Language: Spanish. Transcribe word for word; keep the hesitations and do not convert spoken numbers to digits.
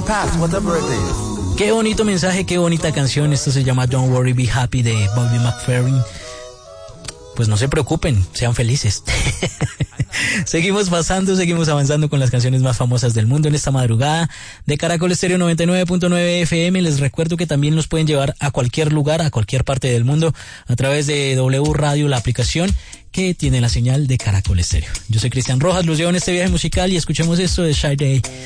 past, whatever it is. Qué bonito mensaje, qué bonita canción. Esto se llama Don't Worry, Be Happy de Bobby McFerrin. Pues no se preocupen, sean felices. Seguimos pasando, seguimos avanzando con las canciones más famosas del mundo en esta madrugada de Caracol Estéreo noventa y nueve punto nueve F M. Les recuerdo que también los pueden llevar a cualquier lugar, a cualquier parte del mundo, a través de W Radio, la aplicación que tiene la señal de Caracol Estéreo. Yo soy Cristian Rojas, los llevo en este viaje musical y escuchemos esto de Shy Day.